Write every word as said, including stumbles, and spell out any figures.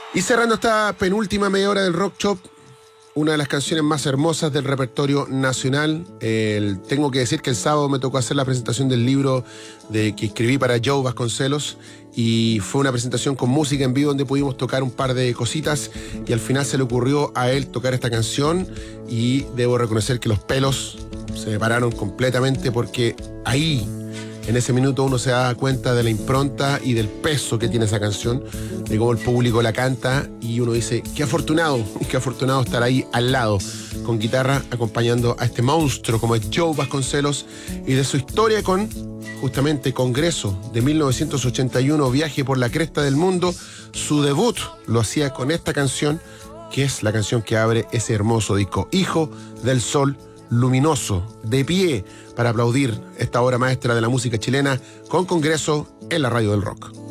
Y cerrando esta penúltima media hora del Rock Shop, una de las canciones más hermosas del repertorio nacional. El, tengo que decir que el sábado me tocó hacer la presentación del libro de, que escribí para Joe Vasconcelos, y fue una presentación con música en vivo donde pudimos tocar un par de cositas, y al final se le ocurrió a él tocar esta canción, y debo reconocer que los pelos se me pararon completamente, porque ahí, en ese minuto, uno se da cuenta de la impronta y del peso que tiene esa canción, de cómo el público la canta, y uno dice, qué afortunado, qué afortunado estar ahí al lado, con guitarra, acompañando a este monstruo como es Joe Vasconcelos, y de su historia con, justamente, Congreso de mil novecientos ochenta y uno, Viaje por la Cresta del Mundo. Su debut lo hacía con esta canción, que es la canción que abre ese hermoso disco, Hijo del Sol Luminoso. De pie para aplaudir esta obra maestra de la música chilena con Congreso en la radio del rock.